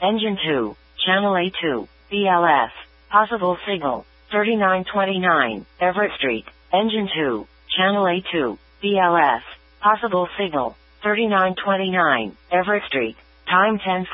Engine 2, Channel A2, BLS, possible signal, 3929, Everett Street, Engine 2, Channel A2, BLS, possible signal, 3929, Everett Street, time 10:40.